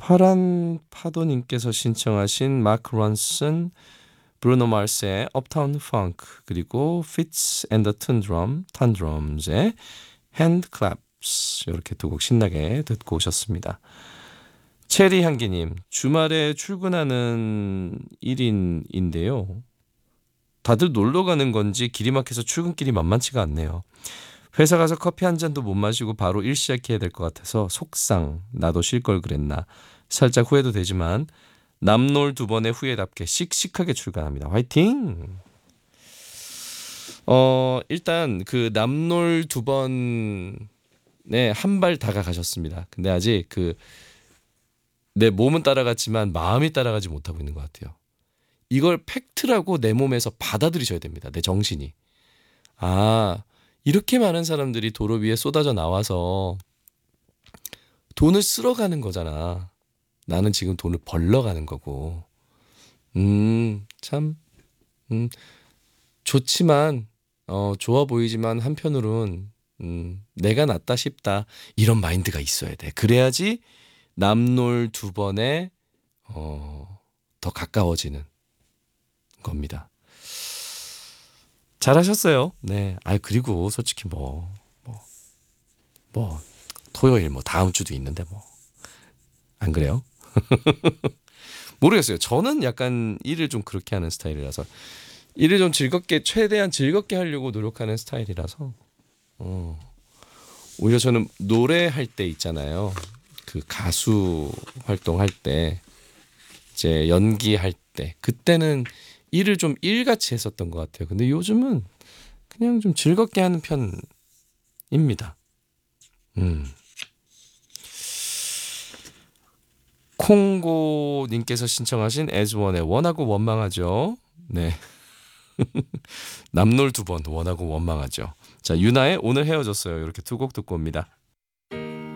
파란 파도님께서 신청하신 마크 론슨, 브루노 마스의 업타운 펑크, 그리고 피츠 앤 더 턴드럼즈의 핸드 클랩스, 이렇게 두 곡 신나게 듣고 오셨습니다. 체리 향기님, 주말에 출근하는 1인인데요. 다들 놀러 가는 건지 길이 막혀서 출근길이 만만치가 않네요. 회사 가서 커피 한 잔도 못 마시고 바로 일 시작해야 될 것 같아서 속상, 나도 쉴 걸 그랬나. 살짝 후회도 되지만 남놀 두 번의 후회답게 씩씩하게 출근합니다. 화이팅! 일단 그 남놀 두 번에 한 발 다가가셨습니다. 근데 아직 내 몸은 따라갔지만 마음이 따라가지 못하고 있는 것 같아요. 이걸 팩트라고 내 몸에서 받아들이셔야 됩니다. 내 정신이. 이렇게 많은 사람들이 도로 위에 쏟아져 나와서 돈을 쓸어 가는 거잖아. 나는 지금 돈을 벌러 가는 거고. 참, 좋지만, 좋아 보이지만 한편으론, 내가 낫다 싶다. 이런 마인드가 있어야 돼. 그래야지 남놀 두 번에, 더 가까워지는 겁니다. 잘하셨어요. 네. 그리고 솔직히 토요일 다음 주도 있는데 안 그래요? 모르겠어요. 저는 약간 일을 좀 그렇게 하는 스타일이라서 일을 좀 최대한 즐겁게 하려고 노력하는 스타일이라서 오히려 저는 노래할 때 있잖아요. 그 가수 활동할 때 이제 연기할 때 그때는 일을 좀 일같이 했었던 것 같아요. 근데 요즘은 그냥 좀 즐겁게 하는 편입니다. 콩고님께서 신청하신 에즈원의 원하고 원망하죠. 네. 남놀 두 번 원하고 원망하죠. 자, 유나의 오늘 헤어졌어요. 이렇게 두 곡 듣고 옵니다.